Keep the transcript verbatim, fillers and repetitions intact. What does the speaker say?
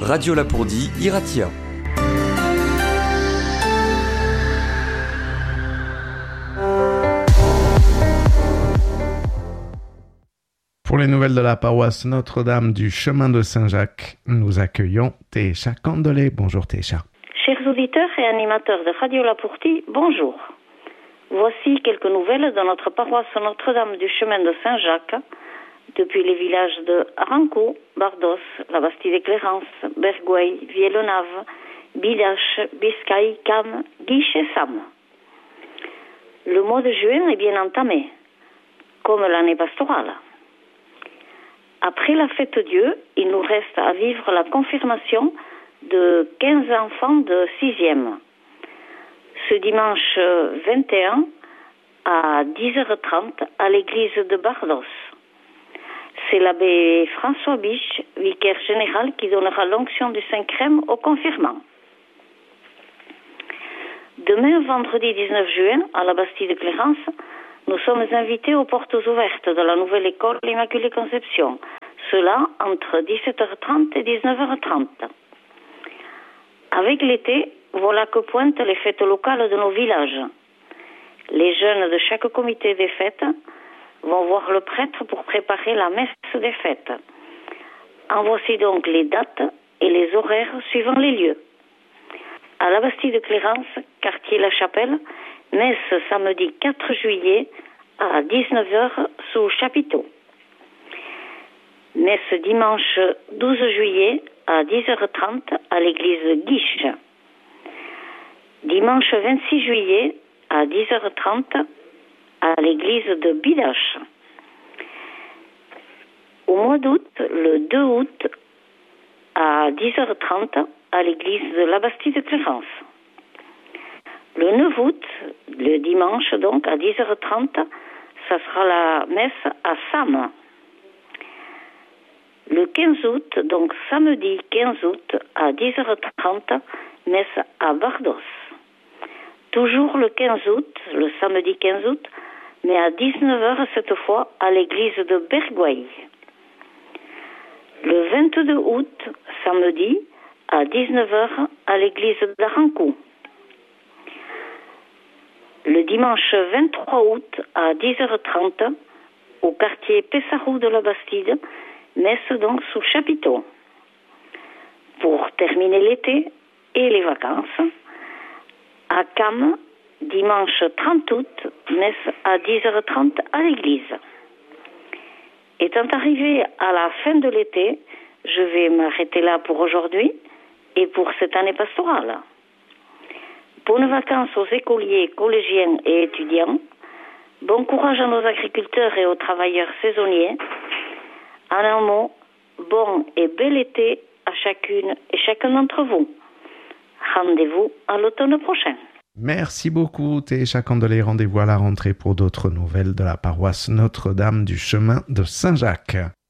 Radio Lapourdie, Iratia. Pour les nouvelles de la paroisse Notre-Dame du Chemin de Saint-Jacques, nous accueillons Técha Candelé. Bonjour Técha. Chers auditeurs et animateurs de Radio Lapourdie, bonjour. Voici quelques nouvelles de notre paroisse Notre-Dame du Chemin de Saint-Jacques, depuis les villages de Arancou, Bardos, la Bastide-Clérance, Bergouay, Viellenave, Bidache, Biscaye, Cam, Guiche et Sam. Le mois de juin est bien entamé, comme l'année pastorale. Après la fête Dieu, il nous reste à vivre la confirmation de quinze enfants de sixième. Ce dimanche vingt et un à dix heures trente à l'église de Bardos. C'est l'abbé François Biche, vicaire général, qui donnera l'onction du Saint-Crème aux confirmants. Demain, vendredi dix-neuf juin, à la Bastide-Clérance, nous sommes invités aux portes ouvertes de la nouvelle école L'Immaculée Conception. Cela entre dix-sept heures trente et dix-neuf heures trente. Avec l'été, voilà que pointent les fêtes locales de nos villages. Les jeunes de chaque comité des fêtes vont voir le prêtre pour préparer la messe des fêtes. En voici donc les dates et les horaires suivant les lieux. À la Bastide-Clérance, quartier La Chapelle, messe samedi quatre juillet à dix-neuf heures sous chapiteau. Messe dimanche douze juillet à dix heures trente à l'église Guiche. Dimanche vingt-six juillet à dix heures trente à l'église de Bidache. Au mois d'août, le deux août à dix heures trente à l'église de la Bastide-Clérance. Le neuf août, le dimanche donc à dix heures trente, ça sera la messe à Sam. Le quinze août, donc samedi quinze août à dix heures trente, messe à Bardos. Toujours le quinze août, le samedi quinze août, mais à dix-neuf heures cette fois à l'église de Bergouay. Le vingt-deux août, samedi, à dix-neuf heures à l'église d'Arancou. Le dimanche vingt-trois août à dix heures trente au quartier Pessarou de la Bastide, messe donc sous chapiteau. Pour terminer l'été et les vacances, à Cam, dimanche trente août, messe à dix heures trente à l'église. Étant arrivé à la fin de l'été, je vais m'arrêter là pour aujourd'hui et pour cette année pastorale. Bonnes vacances aux écoliers, collégiens et étudiants. Bon courage à nos agriculteurs et aux travailleurs saisonniers. En un mot, bon et bel été à chacune et chacun d'entre vous. Rendez-vous à l'automne prochain. Merci beaucoup Técha Candelé. Rendez-vous à la rentrée pour d'autres nouvelles de la paroisse Notre-Dame du Chemin de Saint-Jacques.